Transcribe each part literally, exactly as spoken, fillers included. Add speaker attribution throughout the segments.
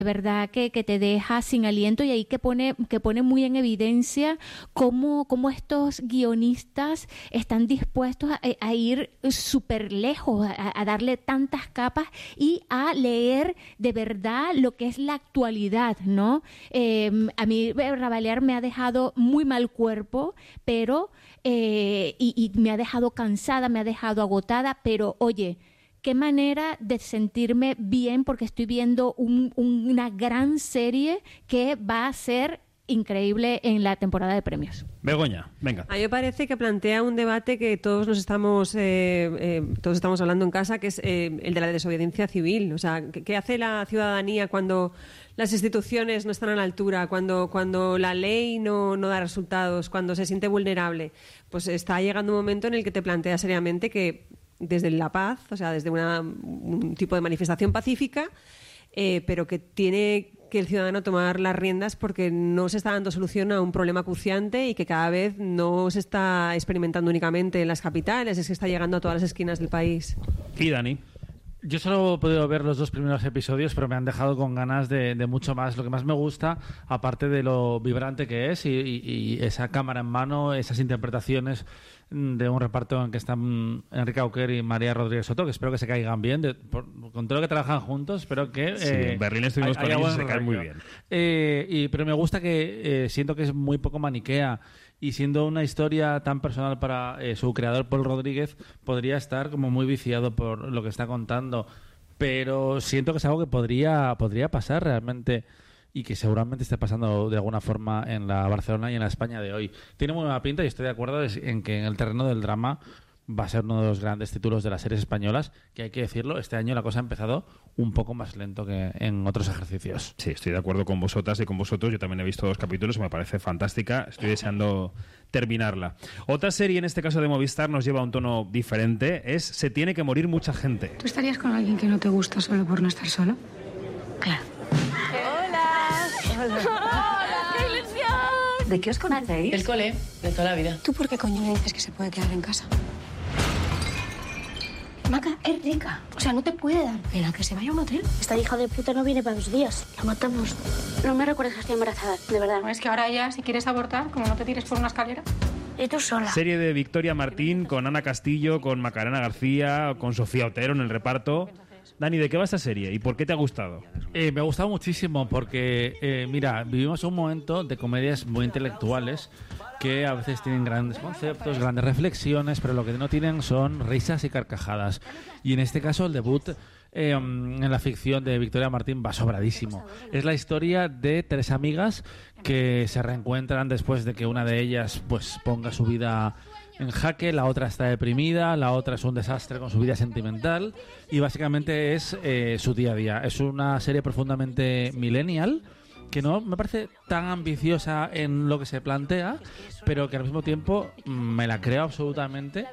Speaker 1: de verdad que, que te deja sin aliento, y ahí que pone, que pone muy en evidencia cómo, cómo estos guionistas están dispuestos a, a ir súper lejos, a, a darle tantas capas y a leer de verdad lo que es la actualidad, ¿no? Eh, a mí Rabalear me ha dejado muy mal cuerpo, pero eh, y, y me ha dejado cansada, me ha dejado agotada, pero oye, qué manera de sentirme bien porque estoy viendo un, una gran serie que va a ser increíble en la temporada de premios.
Speaker 2: Begoña, venga.
Speaker 3: A mí me parece que plantea un debate que todos nos estamos eh, eh, todos estamos hablando en casa, que es eh, el de la desobediencia civil. O sea, ¿qué, qué hace la ciudadanía cuando las instituciones no están a la altura, cuando, cuando la ley no, no da resultados, cuando se siente vulnerable? Pues está llegando un momento en el que te plantea seriamente que desde la paz, o sea, desde una, un tipo de manifestación pacífica, eh, pero que tiene que el ciudadano tomar las riendas porque no se está dando solución a un problema acuciante y que cada vez no se está experimentando únicamente en las capitales, es que está llegando a todas las esquinas del país.
Speaker 2: Y Dani.
Speaker 4: Yo solo he podido ver los dos primeros episodios, pero me han dejado con ganas de, de mucho más. Lo que más me gusta, aparte de lo vibrante que es y, y, y esa cámara en mano, esas interpretaciones de un reparto en que están Enrique Auquer y María Rodríguez Soto, que espero que se caigan bien. De, por, con todo lo que trabajan juntos, espero que...
Speaker 2: Sí, eh, en Berlín estuvimos hay, con ellos y se caen muy bien. Eh, y, pero me gusta que eh, siento que es muy poco maniquea, y siendo una historia tan personal para eh, su creador, Paul Rodríguez, podría estar como muy viciado por lo que está contando, pero siento que es algo que podría, podría pasar realmente y que seguramente esté pasando de alguna forma en la Barcelona y en la España de hoy. Tiene muy buena pinta y estoy de acuerdo en que en el terreno del drama va a ser uno de los grandes títulos de las series españolas, que hay que decirlo, este año la cosa ha empezado un poco más lento que en otros ejercicios. Sí, estoy de acuerdo con vosotras y con vosotros. Yo también he visto dos capítulos y me parece fantástica. Estoy deseando terminarla. Otra serie, en este caso de Movistar, nos lleva a un tono diferente. Es Se tiene que morir mucha gente.
Speaker 5: ¿Tú estarías con alguien que no te gusta solo por no estar solo?
Speaker 6: Claro.
Speaker 7: Hola. Hola. Hola. ¡Qué ilusión!
Speaker 6: ¿De qué os conocéis?
Speaker 7: Del cole, de toda la vida.
Speaker 5: ¿Tú por qué coño le dices que se puede quedar en casa? Maca es rica, o sea, no te puede dar pena que se vaya a un hotel.
Speaker 8: Esta hija de puta no viene para dos días, la matamos. No me recuerdes que estoy embarazada, de verdad.
Speaker 5: No, es que ahora ya, si quieres abortar, como no te tires por una escalera.
Speaker 8: Y tú sola.
Speaker 2: Serie de Victoria Martín, con Ana Castillo, con Macarena García, con Sofía Otero en el reparto. Dani, ¿de qué va esta serie y por qué te ha gustado?
Speaker 4: Eh, me ha gustado muchísimo porque, eh, mira, vivimos un momento de comedias muy intelectuales que a veces tienen grandes conceptos, grandes reflexiones, pero lo que no tienen son risas y carcajadas. Y en este caso el debut eh, en la ficción de Victoria Martín va sobradísimo. Es la historia de tres amigas que se reencuentran después de que una de ellas pues ponga su vida en jaque, la otra está deprimida, la otra es un desastre con su vida sentimental y básicamente es eh, su día a día. Es una serie profundamente millennial que no me parece tan ambiciosa en lo que se plantea, pero que al mismo tiempo me la creo absolutamente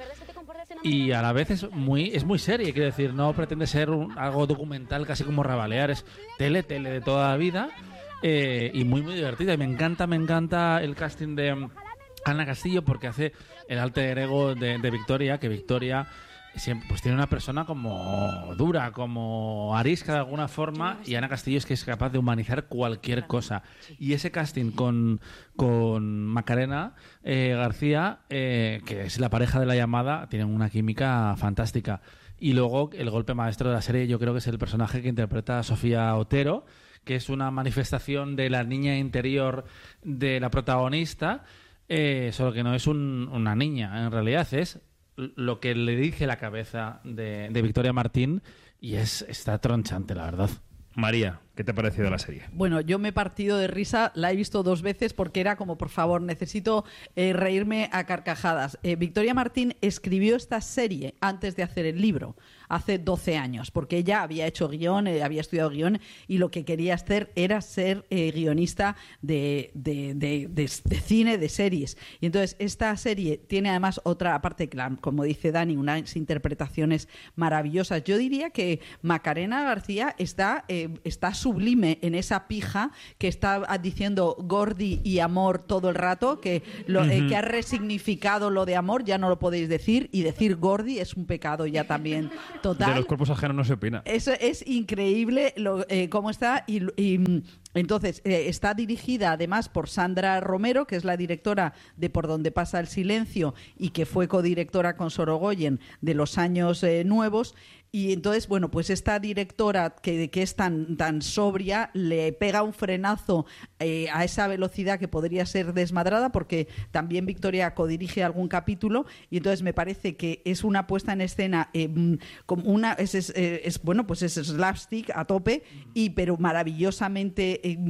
Speaker 4: y a la vez es muy es muy seria, quiero decir, no pretende ser un, algo documental casi como Rabalear, es tele, tele de toda la vida eh, y muy muy divertida y me encanta, me encanta el casting de Ana Castillo porque hace el alter ego de, de Victoria, que Victoria siempre pues tiene una persona como dura, como arisca de alguna forma, y Ana Castillo es que es capaz de humanizar cualquier cosa. Y ese casting con, con Macarena eh, García, eh, que es la pareja de La Llamada, tienen una química fantástica. Y luego el golpe maestro de la serie yo creo que es el personaje que interpreta a Sofía Otero, que es una manifestación de la niña interior de la protagonista, eh, solo que no es un, una niña, en realidad es lo que le dice la cabeza de, de Victoria Martín y es está tronchante, la verdad.
Speaker 2: María, ¿qué te ha parecido la serie?
Speaker 9: Bueno, yo me he partido de risa, la he visto dos veces porque era como, por favor, necesito eh, reírme a carcajadas. Eh, Victoria Martín escribió esta serie antes de hacer el libro, hace doce años, porque ella había hecho guión, eh, había estudiado guión y lo que quería hacer era ser eh, guionista de, de, de, de, de cine, de series. Y entonces esta serie tiene además otra parte, como dice Dani, unas interpretaciones maravillosas. Yo diría que Macarena García está, eh, está su sublime en esa pija que está diciendo Gordi y amor todo el rato, que, lo, uh-huh. eh, que ha resignificado lo de amor, ya no lo podéis decir, y decir Gordi es un pecado ya también total.
Speaker 10: De los cuerpos ajenos no se opina.
Speaker 9: Eso es increíble lo, eh, cómo está y, y entonces eh, está dirigida además por Sandra Romero, que es la directora de Por donde pasa el silencio y que fue codirectora con Sorogoyen de Los años eh, nuevos. Y entonces, bueno, pues esta directora que, que es tan, tan sobria le pega un frenazo eh, a esa velocidad que podría ser desmadrada, porque también Victoria codirige algún capítulo, y entonces me parece que es una puesta en escena eh, como una es, es, es bueno pues es slapstick a tope, y pero maravillosamente eh,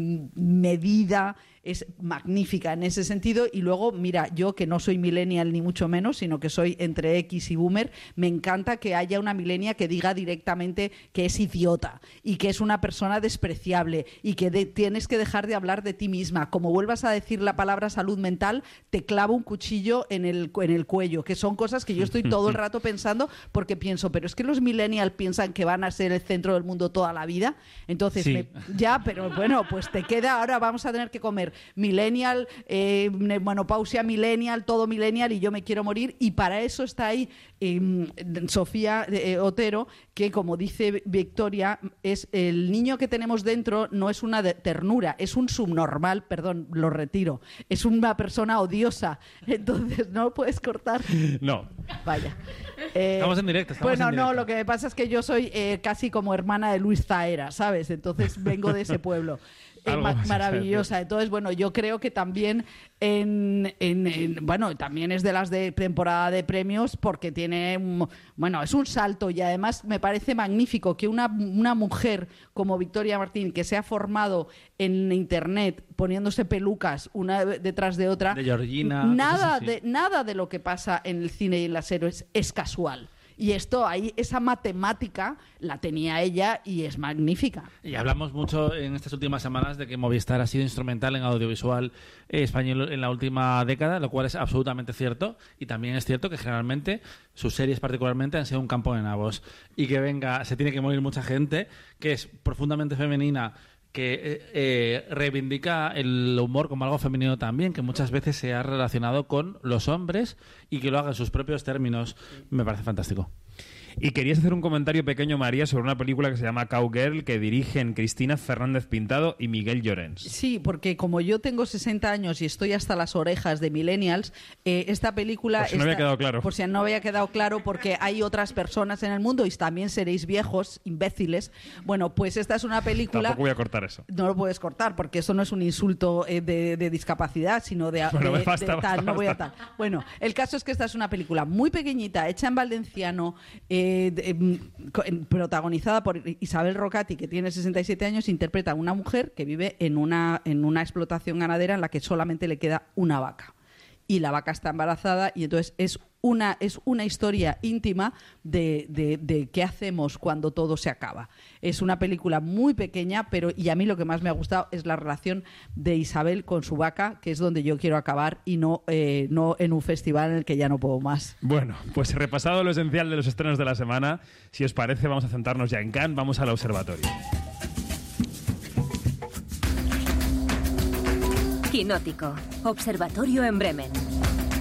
Speaker 9: medida. Es magnífica en ese sentido. Y luego, mira, yo que no soy millennial ni mucho menos, sino que soy entre X y boomer, me encanta que haya una millennial que diga directamente que es idiota y que es una persona despreciable y que de, tienes que dejar de hablar de ti misma. Como vuelvas a decir la palabra salud mental, te clavo un cuchillo en el, en el cuello, que son cosas que yo estoy todo el rato pensando, porque pienso, pero es que los millennials piensan que van a ser el centro del mundo toda la vida. Entonces,
Speaker 10: sí.
Speaker 9: me, ya, pero bueno, pues te queda, ahora vamos a tener que comer millennial, eh, menopausia millennial, todo millennial, y yo me quiero morir. Y para eso está ahí eh, Sofía eh, Otero, que como dice Victoria, es el niño que tenemos dentro, no es una de ternura, es un subnormal, perdón, lo retiro, es una persona odiosa. Entonces no puedes cortar.
Speaker 10: No.
Speaker 9: Vaya. Eh,
Speaker 2: estamos en directo. Estamos
Speaker 9: bueno,
Speaker 2: en
Speaker 9: no,
Speaker 2: directo.
Speaker 9: lo que me pasa es que yo soy eh, casi como hermana de Luis Zaera, ¿sabes? Entonces vengo de ese pueblo. Eh, ma- maravillosa. Entonces, bueno, yo creo que también en, en, en bueno, también es de las de temporada de premios, porque tiene un, bueno, es un salto, y además me parece magnífico que una, una mujer como Victoria Martín, que se ha formado en internet poniéndose pelucas una detrás de otra,
Speaker 2: de Georgina,
Speaker 9: nada de nada de lo que pasa en el cine y en las series es casual. Y esto ahí, esa matemática la tenía ella y es magnífica.
Speaker 2: Y hablamos mucho en estas últimas semanas de que Movistar ha sido instrumental en audiovisual eh, español en la última década, lo cual es absolutamente cierto. Y también es cierto que generalmente sus series particularmente han sido un campo de nabos. Y que venga, se tiene que morir mucha gente, que es profundamente femenina, que eh, eh, reivindica el humor como algo femenino también, que muchas veces se ha relacionado con los hombres, y que lo haga en sus propios términos, me parece fantástico.
Speaker 10: Y querías hacer un comentario pequeño, María, sobre una película que se llama Cowgirl, que dirigen Cristina Fernández Pintado y Miguel Llorens.
Speaker 9: Sí, porque como yo tengo sesenta años y estoy hasta las orejas de millennials, eh, esta película...
Speaker 10: Por si no había quedado claro.
Speaker 9: Por si no había quedado claro, porque hay otras personas en el mundo y también seréis viejos, imbéciles. Bueno, pues esta es una película...
Speaker 10: Tampoco voy a cortar eso.
Speaker 9: No lo puedes cortar, porque eso no es un insulto eh, de, de discapacidad, sino de,
Speaker 10: bueno,
Speaker 9: de,
Speaker 10: basta,
Speaker 9: de
Speaker 10: basta,
Speaker 9: tal. No voy a
Speaker 10: basta.
Speaker 9: tal. Bueno, el caso es que esta es una película muy pequeñita, hecha en valenciano, eh, de, protagonizada por Isabel Rocati, que tiene sesenta y siete años, interpreta a una mujer que vive en una, en una explotación ganadera en la que solamente le queda una vaca. Y la vaca está embarazada, y entonces es una, es una historia íntima de, de, de qué hacemos cuando todo se acaba. Es una película muy pequeña, pero y a mí lo que más me ha gustado es la relación de Isabel con su vaca, que es donde yo quiero acabar, y no, eh, no en un festival en el que ya no puedo más.
Speaker 10: Bueno, pues repasado lo esencial de los estrenos de la semana, si os parece vamos a centrarnos ya en Cannes, vamos al observatorio.
Speaker 11: Quinótico, observatorio en Bremen.